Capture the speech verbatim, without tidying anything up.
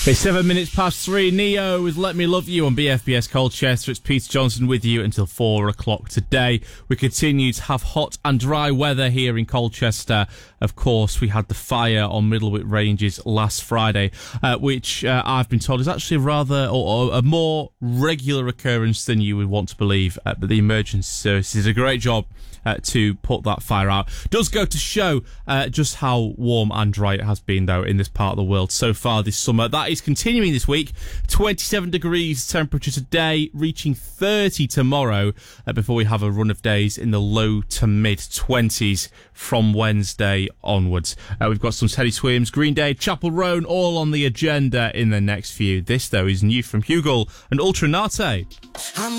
It's seven minutes past three. Neo with Let Me Love You on B F B S Colchester. It's Peter Johnson with you until four o'clock today. We continue to have hot and dry weather here in Colchester. Of course, we had the fire on Middlewick Ranges last Friday, uh, which uh, I've been told is actually rather or, or a more regular occurrence than you would want to believe. Uh, but the emergency services did a great job uh, to put that fire out. Does go to show uh, just how warm and dry it has been, though, in this part of the world so far this summer. That is continuing this week. twenty-seven degrees temperature today, reaching thirty tomorrow, uh, before we have a run of days in the low to mid twenties from Wednesday onwards. Uh, we've got some Teddy Swims, Green Day, Chapel Roan, all on the agenda in the next few. This, though, is new from Hugel and Ultra Nate.